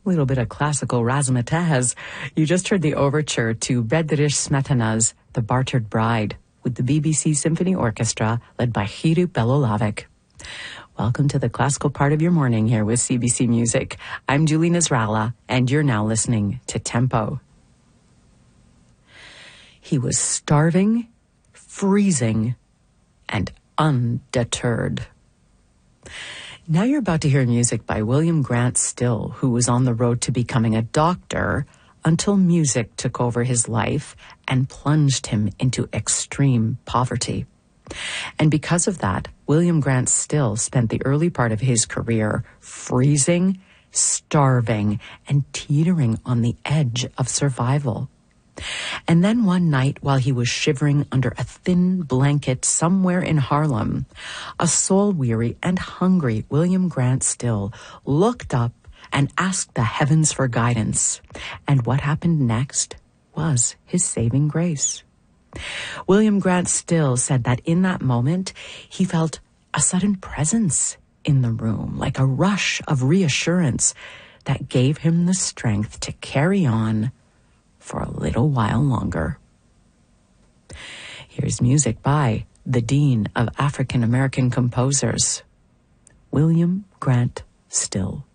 A little bit of classical razzmatazz. You just heard the overture to Bedřich Smetana's The Bartered Bride with the BBC Symphony Orchestra led by Chiru Belohlavek. Welcome to the classical part of your morning here with CBC Music. I'm Julie Nasrallah, and you're now listening to Tempo. He was starving, freezing, and undeterred. Now you're about to hear music by William Grant Still, who was on the road to becoming a doctor until music took over his life and plunged him into extreme poverty. And because of that, William Grant Still spent the early part of his career freezing, starving, and teetering on the edge of survival. And then one night, while he was shivering under a thin blanket somewhere in Harlem, a soul-weary and hungry William Grant Still looked up and asked the heavens for guidance. And what happened next was his saving grace. William Grant Still said that in that moment, he felt a sudden presence in the room, like a rush of reassurance that gave him the strength to carry on for a little while longer. Here's music by the Dean of African American Composers, William Grant Still.